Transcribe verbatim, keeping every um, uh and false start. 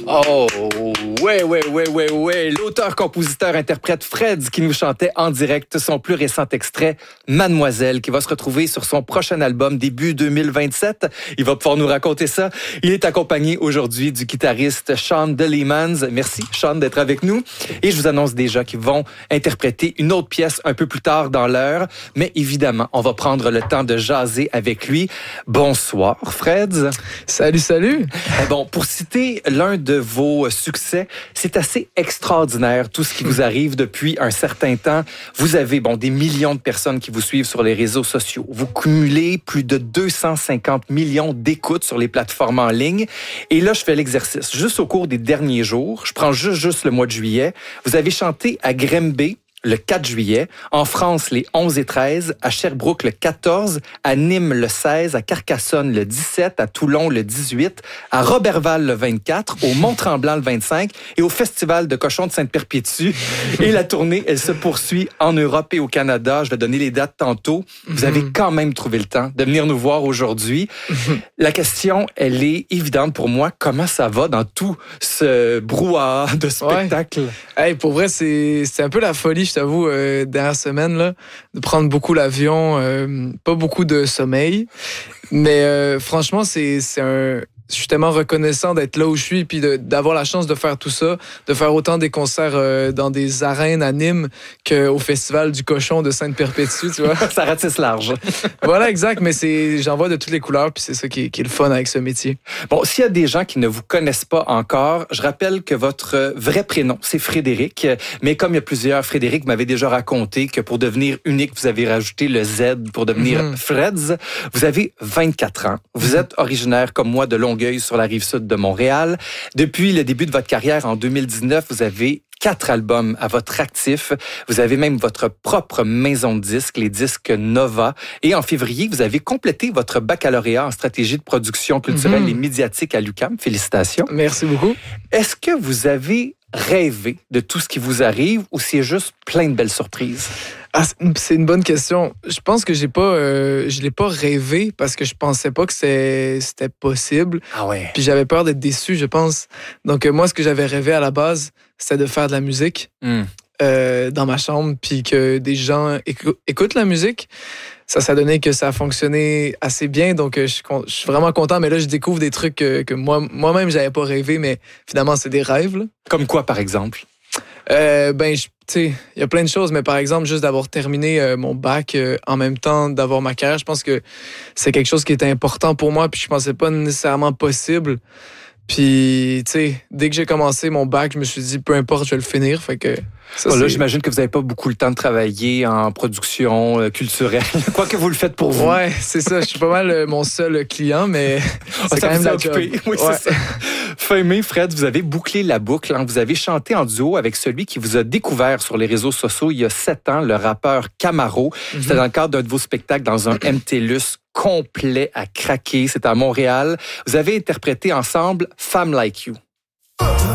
Oh, ouais, ouais, ouais, ouais, ouais. L'auteur, compositeur, interprète Fredz qui nous chantait en direct son plus récent extrait, Mademoiselle, qui va se retrouver sur son prochain album début deux mille vingt-sept. Il va pouvoir nous raconter ça. Il est accompagné aujourd'hui du guitariste Sean DeLeemans. Merci, Sean, d'être avec nous. Et je vous annonce déjà qu'ils vont interpréter une autre pièce un peu plus tard dans l'heure. Mais évidemment, on va prendre le temps de jaser avec lui. Bonsoir, Fredz. Salut, salut. Bon, pour citer l'un de vos succès, c'est assez extraordinaire tout ce qui vous arrive depuis un certain temps. Vous avez bon des millions de personnes qui vous suivent sur les réseaux sociaux. Vous cumulez plus de deux cent cinquante millions d'écoutes sur les plateformes en ligne. Et là, je fais l'exercice. Juste au cours des derniers jours, je prends juste, juste le mois de juillet, vous avez chanté à Grimby le quatre juillet, en France les onze et treize, à Sherbrooke le quatorze, à Nîmes le seize, à Carcassonne le dix-sept, à Toulon le dix-huit, à Roberval le vingt-quatre, au Mont-Tremblant le vingt-cinq et au Festival de Cochons de Sainte-Perpétue. Et la tournée, elle se poursuit en Europe et au Canada. Je vais donner les dates tantôt. Vous avez quand même trouvé le temps de venir nous voir aujourd'hui. La question, elle est évidente pour moi. Comment ça va dans tout ce brouhaha de spectacle? Ouais. Hey, pour vrai, c'est, c'est un peu la folie, je t'avoue, euh, dernière semaine, là, de prendre beaucoup l'avion, euh, pas beaucoup de sommeil. Mais euh, franchement, c'est, c'est un... je suis tellement reconnaissant d'être là où je suis puis de, d'avoir la chance de faire tout ça, de faire autant des concerts euh, dans des arènes à Nîmes qu'au Festival du Cochon de Sainte-Perpétue, tu vois. Ça ratisse large. Voilà, exact, mais c'est, j'en vois de toutes les couleurs puis c'est ça qui est, qui est le fun avec ce métier. Bon, s'il y a des gens qui ne vous connaissent pas encore, je rappelle que votre vrai prénom, c'est Frédéric, mais comme il y a plusieurs Frédéric m'avait déjà raconté que pour devenir unique, vous avez rajouté le Z pour devenir mm-hmm. Fredz. Vous avez vingt-quatre ans. Vous mm-hmm. êtes originaire comme moi de Longueuil, sur la rive sud de Montréal. Depuis le début de votre carrière en deux mille dix-neuf, vous avez quatre albums à votre actif. Vous avez même votre propre maison de disques, les disques Nova. Et en février, vous avez complété votre baccalauréat en stratégie de production culturelle mm-hmm. et médiatique à l'U Q A M. Félicitations. Merci beaucoup. Est-ce que vous avez rêvé de tout ce qui vous arrive ou c'est juste plein de belles surprises? Ah, c'est une bonne question. Je pense que j'ai pas, euh, je l'ai pas rêvé parce que je pensais pas que c'est, c'était possible. Ah ouais. Puis j'avais peur d'être déçu, je pense. Donc euh, moi, ce que j'avais rêvé à la base, c'était de faire de la musique mm. euh, dans ma chambre, puis que des gens écou- écoutent la musique. Ça, ça a donné que ça a fonctionné assez bien. Donc, euh, je, je suis vraiment content. Mais là, je découvre des trucs que, que moi, moi-même, j'avais pas rêvé, mais finalement, c'est des rêves. Là. Comme quoi, par exemple? Euh, ben, tu sais, il y a plein de choses, mais par exemple, juste d'avoir terminé euh, mon bac euh, en même temps d'avoir ma carrière, je pense que c'est quelque chose qui était important pour moi, puis je pensais pas nécessairement possible. Puis, tu sais, dès que j'ai commencé mon bac, je me suis dit, peu importe, je vais le finir. Fait que ça, bon, là, j'imagine que vous n'avez pas beaucoup le temps de travailler en production euh, culturelle. Quoi que vous le faites pour vous. Ouais, c'est ça. Je suis pas mal euh, mon seul client, mais c'est oh, quand même la occupé. job. Oui, ouais. C'est ça. Fin mai, Fred, vous avez bouclé la boucle. Hein. Vous avez chanté en duo avec celui qui vous a découvert sur les réseaux sociaux il y a sept ans, le rappeur Camaro. Mm-hmm. C'était dans le cadre d'un de vos spectacles dans un M T L U S complet à craquer. C'était à Montréal. Vous avez interprété ensemble Femme Like You.